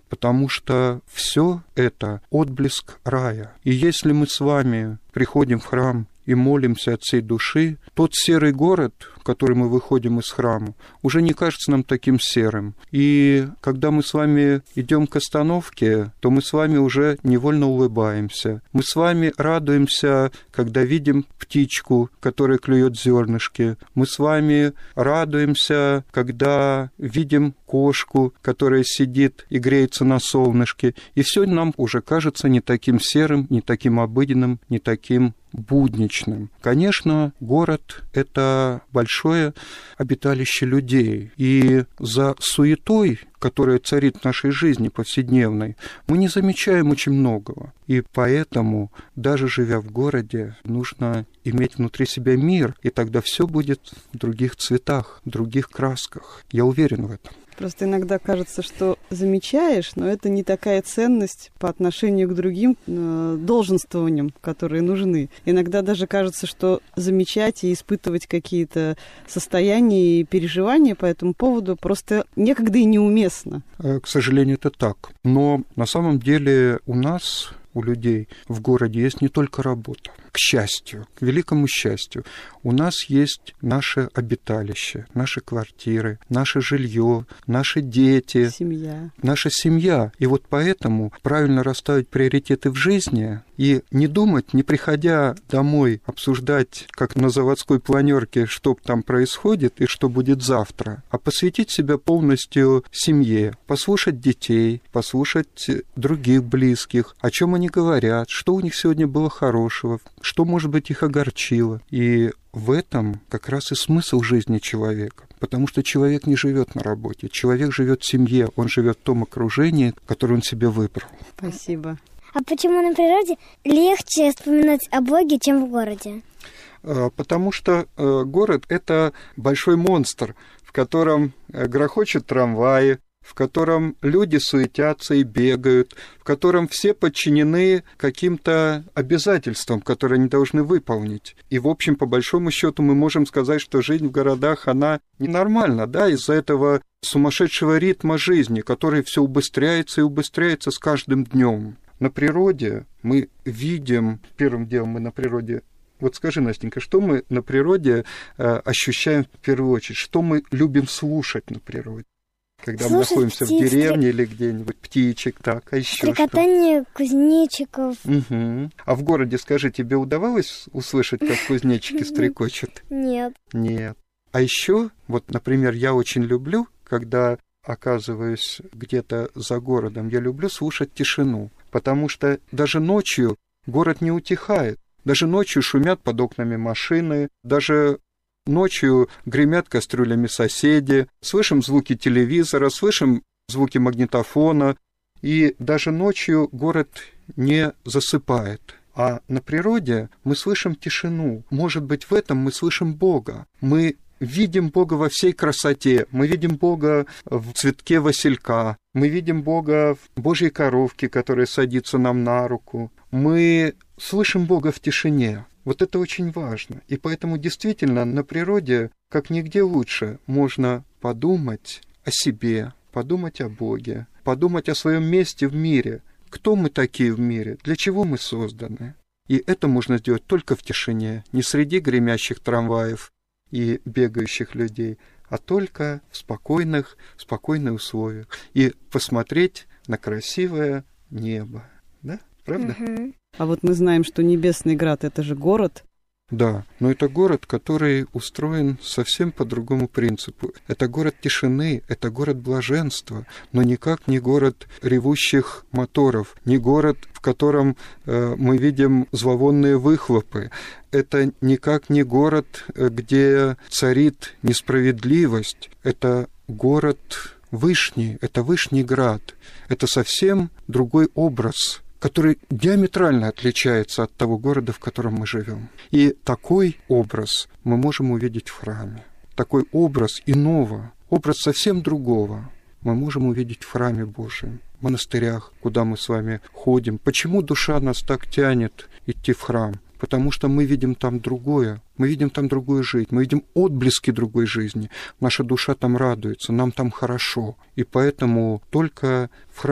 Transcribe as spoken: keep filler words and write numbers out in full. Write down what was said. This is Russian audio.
потому что все это отблеск рая. И если мы с вами приходим в храм и молимся от всей души, тот серый город, в который мы выходим из храма, уже не кажется нам таким серым. И когда мы с вами идем к остановке, то мы с вами уже невольно улыбаемся. Мы с вами радуемся, когда видим птичку, которая клюет зернышки. Мы с вами радуемся, когда видим кошку, которая сидит и греется на солнышке. И все нам уже кажется не таким серым, не таким обыденным, не таким будничным. Конечно, город — это большое обиталище людей. И за суетой, которая царит в нашей жизни повседневной, мы не замечаем очень многого. И поэтому, даже живя в городе, нужно иметь внутри себя мир, и тогда все будет в других цветах, в других красках. Я уверен в этом. Просто иногда кажется, что замечаешь, но это не такая ценность по отношению к другим э, долженствованиям, которые нужны. Иногда даже кажется, что замечать и испытывать какие-то состояния и переживания по этому поводу просто некогда и неуместно. К сожалению, это так. Но на самом деле у нас, у людей в городе, есть не только работа. К счастью, к великому счастью, у нас есть наше обиталище, наши квартиры, наше жилье, наши дети, семья. наша семья. И вот поэтому правильно расставить приоритеты в жизни и не думать, не приходя домой, обсуждать, как на заводской планерке, что там происходит и что будет завтра, а посвятить себя полностью семье, послушать детей, послушать других близких, о чем они говорят, что у них сегодня было хорошего, что, может быть, их огорчило. И в этом как раз и смысл жизни человека. Потому что человек не живет на работе, человек живет в семье, он живет в том окружении, которое он себе выбрал. Спасибо. А почему на природе легче вспоминать о Боге, чем в городе? Потому что город — это большой монстр, в котором грохочут трамваи, в котором люди суетятся и бегают, в котором все подчинены каким-то обязательствам, которые они должны выполнить. И, в общем, по большому счету мы можем сказать, что жизнь в городах, она ненормальна, да, из-за этого сумасшедшего ритма жизни, который все убыстряется и убыстряется с каждым днем. На природе мы видим, первым делом мы на природе. Вот скажи, Настенька, что мы на природе э, ощущаем в первую очередь, что мы любим слушать на природе? Когда Слушать мы находимся птиц, в деревне или где-нибудь, птичек, так, а еще стрекотание что? Кузнечиков. Угу. А в городе, скажи, тебе удавалось услышать, как кузнечики стрекочут? Нет. Нет. А еще, вот, например, я очень люблю, когда оказываюсь где-то за городом, я люблю слушать тишину, потому что даже ночью город не утихает. Даже ночью шумят под окнами машины, даже ночью гремят кастрюлями соседи, слышим звуки телевизора, слышим звуки магнитофона, и даже ночью город не засыпает. А на природе мы слышим тишину. Может быть, в этом мы слышим Бога. Мы видим Бога во всей красоте. Мы видим Бога в цветке василька. Мы видим Бога в Божьей коровке, которая садится нам на руку. Мы слышим Бога в тишине. Вот это очень важно. И поэтому действительно на природе, как нигде лучше, можно подумать о себе, подумать о Боге, подумать о своем месте в мире. Кто мы такие в мире? Для чего мы созданы? И это можно сделать только в тишине, не среди гремящих трамваев и бегающих людей, а только в спокойных, спокойных условиях. И посмотреть на красивое небо. Да? Правда? Угу. А вот мы знаем, что Небесный Град — это же город. Да, но это город, который устроен совсем по другому принципу. Это город тишины, это город блаженства, но никак не город ревущих моторов, не город, в котором э, мы видим зловонные выхлопы. Это никак не город, где царит несправедливость. Это город Вышний, это Вышний Град. Это совсем другой образ, который диаметрально отличается от того города, в котором мы живем. И такой образ мы можем увидеть в храме. Такой образ иного, образ совсем другого мы можем увидеть в храме Божьем, в монастырях, куда мы с вами ходим. Почему душа нас так тянет идти в храм? Потому что мы видим там другое, мы видим там другую жизнь, мы видим отблески другой жизни. Наша душа там радуется, нам там хорошо. И поэтому только в храме